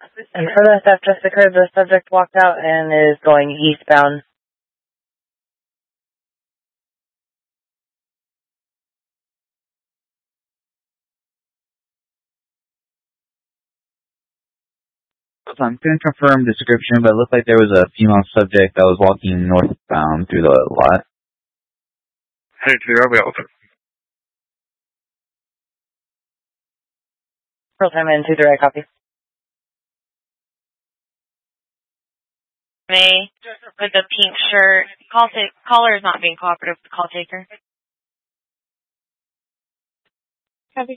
And for the theft just occurred, the subject walked out and is going eastbound. So I'm going to confirm the description, but it looked like there was a female subject that was walking northbound through the lot. Headed to the roadway open. Real time in 2 direct copy. May with the pink shirt. Caller is not being cooperative with the call taker. Copy.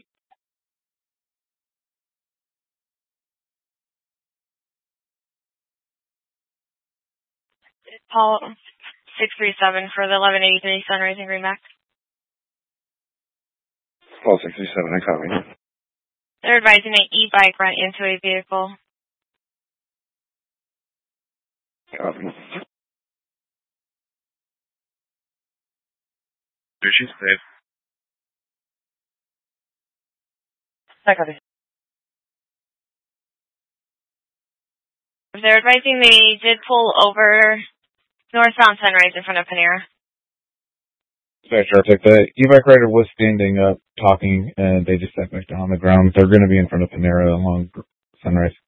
Call 637 for the 1183 Sunrise and Greenback. Call 637, I copy. They're advising an e-bike run into a vehicle. Copy. She's safe. I copy. They're advising they did pull over northbound Sunrise in front of Panera. Spectre, the e-bike rider was standing up talking, and they just sat back down on the ground. They're going to be in front of Panera along Sunrise.